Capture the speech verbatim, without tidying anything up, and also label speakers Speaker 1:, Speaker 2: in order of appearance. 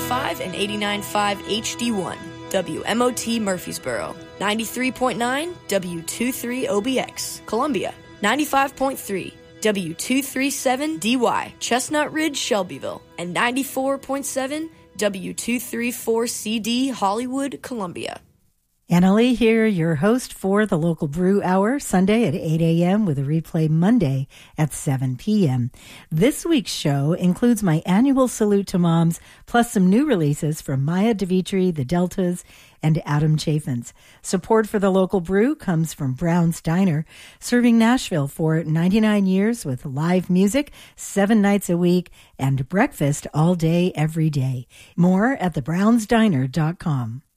Speaker 1: five and eighty-nine point five H D one, W M O T Murfreesboro, ninety-three point nine W twenty-three O B X, Columbia, ninety-five point three W two thirty-seven D Y, Chestnut Ridge, Shelbyville, and ninety-four point seven W two thirty-four C D, Hollywood, Columbia.
Speaker 2: Anna Lee here, your host for the Local Brew Hour, Sunday at eight a.m. with a replay Monday at seven p.m. This week's show includes my annual Salute to Moms, plus some new releases from Maya DeVitri, The Deltas, and Adam Chaffins. Support for the Local Brew comes from Brown's Diner, serving Nashville for ninety-nine years with live music, seven nights a week, and breakfast all day, every day. More at the browns diner dot com.